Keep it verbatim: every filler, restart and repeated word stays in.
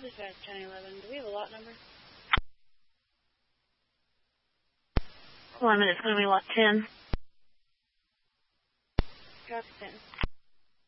Dispatch ten eleven. Do we have a lot number? One minute. It's going to be lot ten. Drop ten.